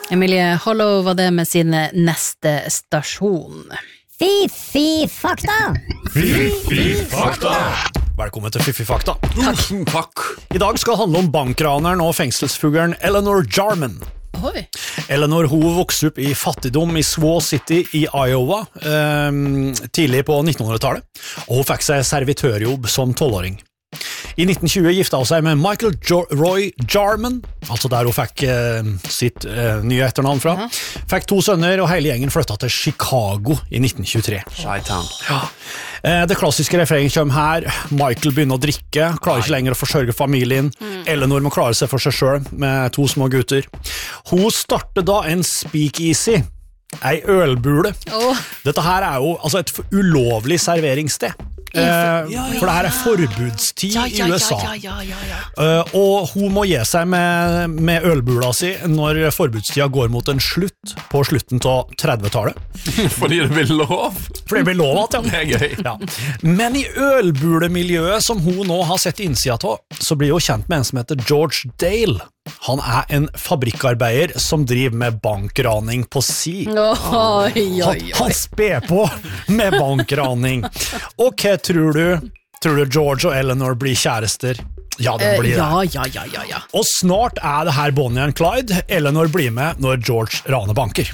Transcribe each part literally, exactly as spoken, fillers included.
Emilie Hollow var det med sin neste stasjon. Fy-fy-fakta! Fy-fy-fakta! Velkommen til Fy-fy-fakta. Tusen takk. I dag skal det handle om bankraneren og fengselsfuglen Eleanor Jarman. Oi. Eleanor hun vokste opp i fattigdom i Swaw City i Iowa eh, tidlig på nittenhundretallet, og hun fikk seg servitørjobb som tolvåring. I nitten tjue gifta hun seg med Michael jo- Roy Jarman, altså der hun fikk eh, sitt eh, nye etternavn fra. Uh-huh. Fikk to sønner, og hele gjengen flyttet til Chicago i nitten tjuetre. Chi-town. Ja. Eh, det klassiske refrenget kommer her. Michael begynner å drikke, klarer ikke lenger å forsørge familien. Mm. Eleanor må klare seg for seg selv med to små gutter. Hun starter da en speakeasy, ei ølbule. Oh. Dette her er jo altså, et ulovlig serveringssted. Eh, ja, ja, for det her er forbudstid ja, ja, i U S A ja, ja, ja, ja. Uh, og hun må gi seg med, med ølbula si når forbudstida går mot en slutt på slutten av trettitallet. Fordi det blir lov. For det blir lov at, ja. Det er gøy. Ja. Men i ølbulemiljøet som hun nå har sett innsida av, så blir hun kjent med en som heter George Dale. Han er en fabrikkarbeider som driver med bankraning på si. Oi, oi, oi. Han, han sper på med bankraning. Og hva tror du? Tror du George og Eleanor blir kjærester? Ja, det blir det. Uh, ja, ja, ja, ja, ja. Og snart er det her Bonnie and Clyde. Eleanor blir med når George raner banker.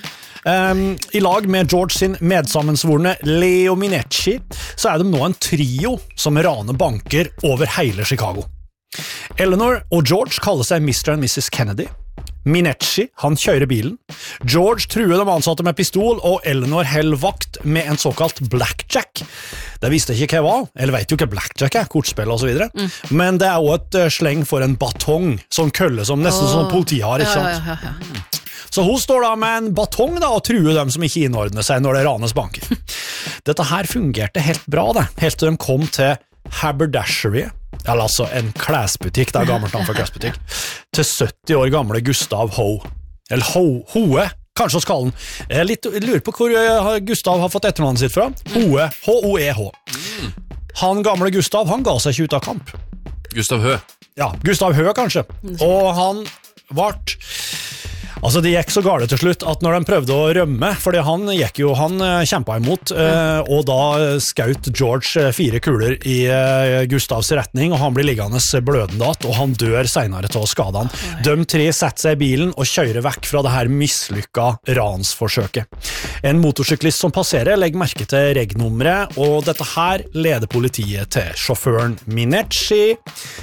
Um, I lag med George sin medsammensvorne Leo Minecci, så er de nå en trio som raner banker over hele Chicago. Eleanor og George kaller seg mister og missus Kennedy. Minecci, han kjører bilen. George truer de ansatte med pistol, og Eleanor held vakt med en såkalt blackjack. Det visste ikke hva var, eller vet jo ikke blackjack er, kortspill og så videre. Mm. Men det er også et sleng for en batong, som kølle som nesten oh. som politiet har, ikke sant? Ja, ja, ja, ja. Så hun står da med en batong da, og truer dem som ikke innordner seg når det ranes banker. Dette her fungerte helt bra, det, helt til de kom til Haberdashery, eller altså en klesbutikk, det er gammelt navn for klesbutikk, til sytti år gamle Gustav Hoe, eller Hoe, Hoe, kanskje å skalle den. Jeg, litt, jeg lurer på hvor Gustav har fått etternavnet sitt fra. Hoe, H-O-E-H. Han gamle Gustav, han ga seg ikke ut av kamp. Gustav Hø. Ja, Gustav Høe kanskje. Og han vart... Altså, det gikk så gale til slutt at når de prøvde å rømme, fordi han gikk jo, han kjempet imot, eh, og da skaut George fire kuler i eh, Gustavs retning, og han blir liggende blødende att, og han dør senere til å skade han. De tre setter seg i bilen og kjører vekk fra det her mislykka ransforsøket. En motorsyklist som passerer legger merke til regnummeret, og dette her leder politiet til sjåføren Minecci.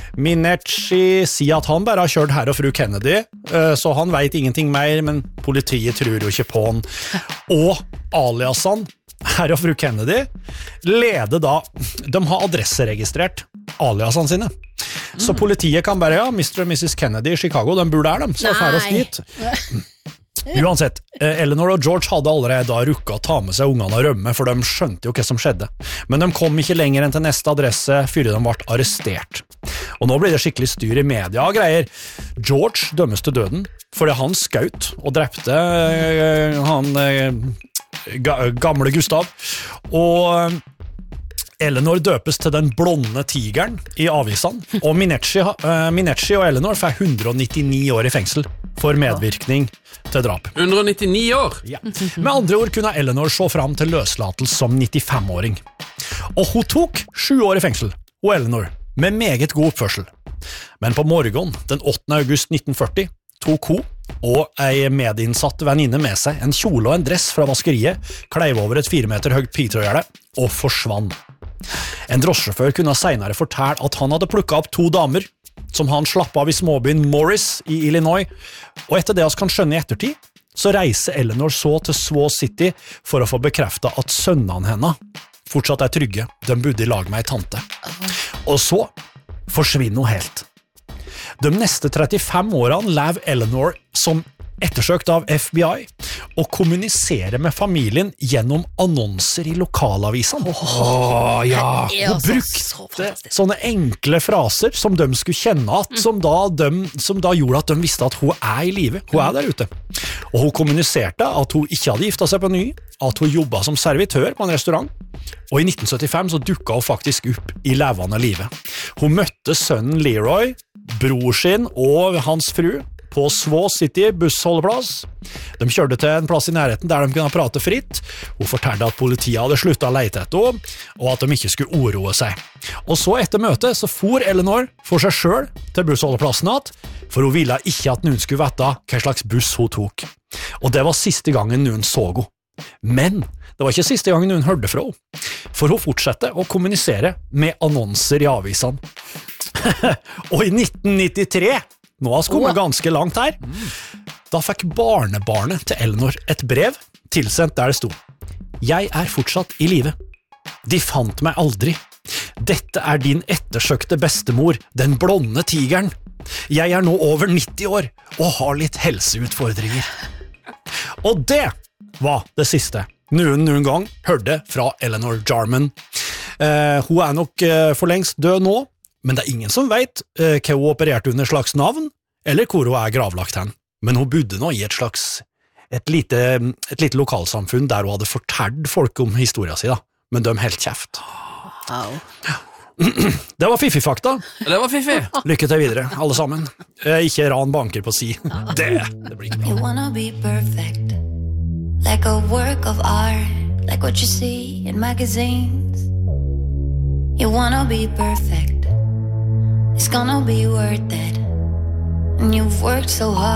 Minecci sier at han bare har kjørt herr og fru Kennedy, eh, så han vet ingenting mer, men politiet tror jo ikke på han. Og aliasen, herr og fru Kennedy, leder da, de har adresseregistrert aliasene sine. Så politiet kan bare, ja, mister og missus Kennedy i Chicago, de bor der, de, så fær oss dit. Uansett, Eleanor og George hadde allerede da rukket å ta med seg ungene og rømme, for de skjønte jo hva som skjedde. Men de kom ikke lenger enn til neste adresse, før de ble arrestert. Og nå blir det skikkelig styr i media og greier. George dømmes til døden, fordi han skaut og drepte øh, han øh, ga, gamle Gustav. Og Eleanor døpes til den blonde tigeren i avisen, og Minecci, uh, Minecci og Eleanor får hundre og nittini år i fengsel for medvirkning til drap. hundre og nittini år? Ja. Med andre ord kunne Eleanor se fram til løslatelse som nittifem-åring. Og hun tok sju år i fengsel, og Eleanor, med meget god oppførsel. Men på morgenen, den åttende august nitten førti, tok hun og ei medinnsatt venninne med seg en kjole og en dress fra vaskeriet, kleiv over et fire meter høyt pitrøgjerde og forsvann. En drosjesjåfør kunne senere fortelle at han hadde plukket opp to damer som han slapp av i småbyen Morris i Illinois, og etter det vi kan skjønne i ettertid, så reiser Eleanor så til Swaw City for å få bekreftet at sønnene henne fortsatt er trygge, de bodde i lag med ei tante. Og så forsvinner hun helt. De neste trettifem årene lever Eleanor som ettersøkt av F B I og kommuniserer med familien gjennom annonser i lokalavisene. Åh, ja. Hun brukte sånne enkle fraser som de skulle kjenne at, som da, de, som da gjorde at de visste at hun er i live, hun er der ute. Og hun kommuniserte at hun ikke hadde giftet seg på ny, at hun jobbet som servitør på en restaurant, og i nitten syttifem så dukket hun faktisk opp i levende livet. Hun møtte sønnen Leroy, bror sin og hans fru på Svå City bussholdeplass. De kjørte til en plass i nærheten der de kunne prate fritt. Hun fortalte at politiet hadde sluttet å lete etter henne, og at de ikke skulle oroe seg. Og så etter møtet så for Eleanor for seg selv til bussholdeplassen igjen, for hun ville ikke at noen skulle vite hva slags buss hun tok. Og det var siste gangen noen så henne. Men det var ikke siste gangen noen hørte fra henne, for hun fortsatte å kommunisere med annonser i avisene. Og i nitten nittitre, nå har vi kommet ganske langt her, da fikk barnebarnet til Eleanor et brev tilsendt der det sto: «Jeg er fortsatt i live. De fant meg aldri. Dette er din ettersøkte bestemor, den blonde tigeren. Jeg er nå over nitti år og har litt helseutfordringer.» Og det var det siste noen noen gang hørte fra Eleanor Jarman. Eh, hun er nok eh, for lengst død nå, men det er ingen som vet eh, hva hun opererte under slags navn, eller hvor hun er gravlagt hen. Men hun bodde nå i et slags, et lite, et lite lokalsamfunn der hun hadde fortalt folk om historien sin, da. Men de helt kjeft. Wow. Det var fiffig-fakta. Det var fiffig. Lykke til videre, alle sammen. Eh, ikke ran banker på si. Det, det blir ikke bra. You wanna be perfect, like a work of art, like what you see in magazines. You wanna be perfect, it's gonna be worth it, and you've worked so hard.